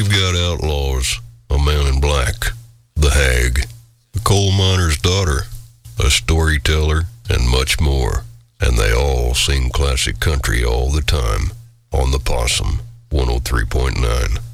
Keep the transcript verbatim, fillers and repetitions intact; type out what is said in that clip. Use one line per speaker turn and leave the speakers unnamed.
We've got outlaws, a man in black, the hag, a coal miner's daughter, a storyteller, and much more. And they all sing classic country all the time on the Possum one oh three point nine.